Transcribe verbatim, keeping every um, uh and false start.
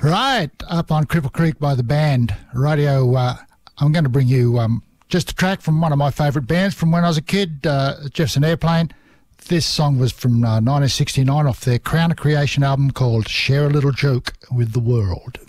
Right, up on Cripple Creek by the Band Radio. Uh, I'm going to bring you um, just a track from one of my favourite bands from when I was a kid, uh, Jefferson Airplane. This song was from uh, nineteen sixty-nine off their Crown of Creation album called Share a Little Joke with the World.